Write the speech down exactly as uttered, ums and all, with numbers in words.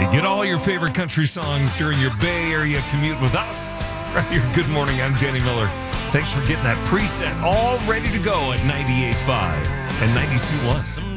You get all your favorite country songs during your Bay Area commute with us. Right here. Good morning. I'm Danny Miller. Thanks for getting that preset all ready to go at ninety-eight point five and ninety-two point one.